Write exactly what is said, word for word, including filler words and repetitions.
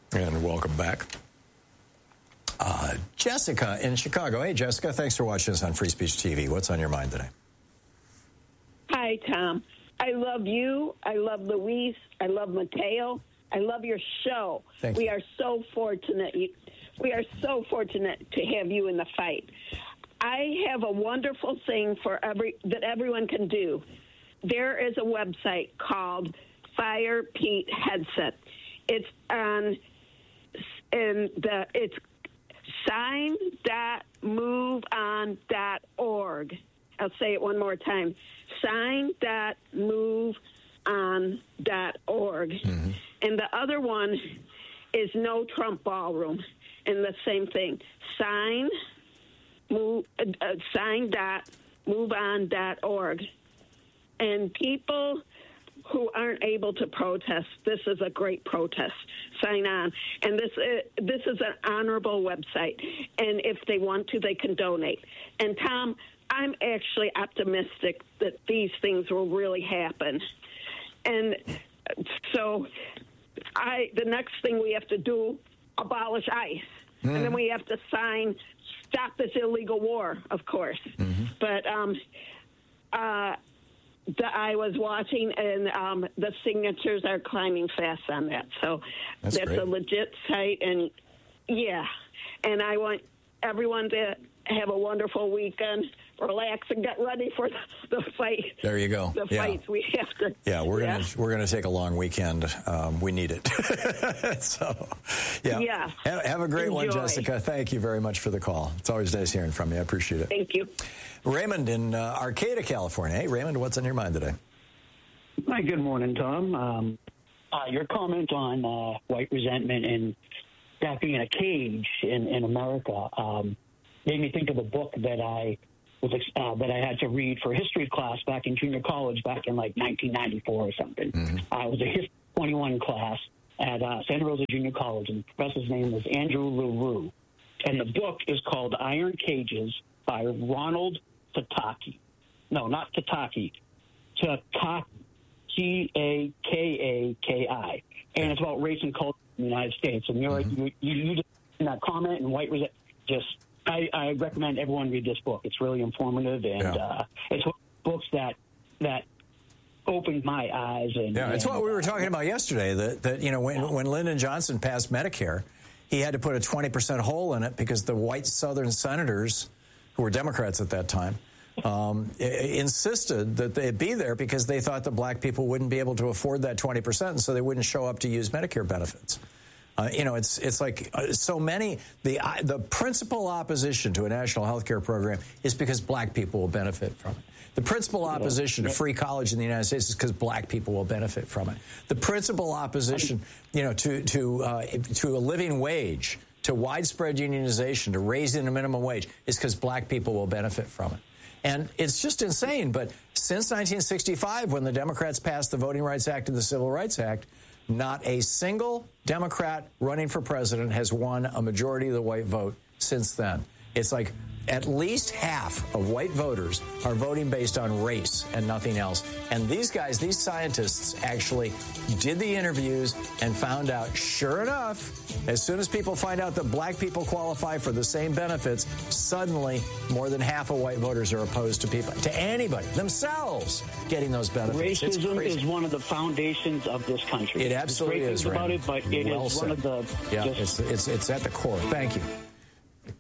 And welcome back. Uh, Jessica in Chicago. Hey, Jessica, thanks for watching us on Free Speech T V. What's on your mind today? Hi, Tom. I love you. I love Luis. I love Mateo. I love your show. Thank we you. are so fortunate. We are so fortunate to have you in the fight. I have a wonderful thing for every that everyone can do. There is a website called Fire Pete Headset. It's on, and the it's sign dot move on dot org. I'll say it one more time. sign dot move on dot org. Mm-hmm. And the other one is No Trump Ballroom. And the same thing. Sign, move, uh, sign dot move on dot org. And people who aren't able to protest, this is a great protest. Sign on. And this uh, this is an honorable website. And if they want to, they can donate. And Tom, I'm actually optimistic that these things will really happen. And so I the next thing we have to do, abolish ICE. Mm. And then we have to sign, stop this illegal war, of course. Mm-hmm. But um, uh, the, I was watching, and um, the signatures are climbing fast on that. So that's, that's a legit site. And, yeah, and I want everyone to have a wonderful weekend. Relax and get ready for the, the fight. There you go. The yeah. fights we have to. Yeah, we're yeah. gonna we're gonna take a long weekend. Um, we need it. so, yeah. Yeah. Have, have a great Enjoy. one, Jessica. Thank you very much for the call. It's always nice hearing from you. I appreciate it. Thank you. Raymond in uh, Arcata, California. Hey, Raymond, what's on your mind today? Hi. Good morning, Tom. Um, uh, your comment on uh, white resentment and that being a cage in in America um, made me think of a book that I. Was, uh, that I had to read for history class back in junior college back in like nineteen ninety-four or something. Mm-hmm. Uh, it was a History twenty-one class at uh, Santa Rosa Junior College, and the professor's name was Andrew LaRue. And the book is called Iron Cages by Ronald Tataki. No, not Tataki. Tataki, T A K A K I. And it's about race and culture in the United States. And you're mm-hmm. like, you, you, you just, in that comment, and white resentment, just... I, I recommend everyone read this book. It's really informative, and yeah. uh, it's one of the books that that opened my eyes. And yeah, it's and, what we were talking about yesterday. That that you know when yeah. when Lyndon Johnson passed Medicare, he had to put a twenty percent hole in it because the white Southern senators, who were Democrats at that time, um, insisted that they be there because they thought that black people wouldn't be able to afford that twenty percent, and so they wouldn't show up to use Medicare benefits. Uh, you know, it's it's like uh, so many, the uh, the principal opposition to a national health care program is because black people will benefit from it. The principal opposition to free college in the United States is because black people will benefit from it. The principal opposition, you know, to to uh, to a living wage, to widespread unionization, to raising the minimum wage is because black people will benefit from it. And it's just insane. But since nineteen sixty-five, when the Democrats passed the Voting Rights Act and the Civil Rights Act, not a single Democrat running for president has won a majority of the white vote since then. It's like at least half of white voters are voting based on race and nothing else. And these guys, these scientists actually did the interviews and found out, sure enough, as soon as people find out that black people qualify for the same benefits, suddenly more than half of white voters are opposed to people, to anybody, themselves, getting those benefits. Racism is one of the foundations of this country. It absolutely is, about it, but it well is said. one of the... Yeah, just, it's, it's, it's at the core. Thank you.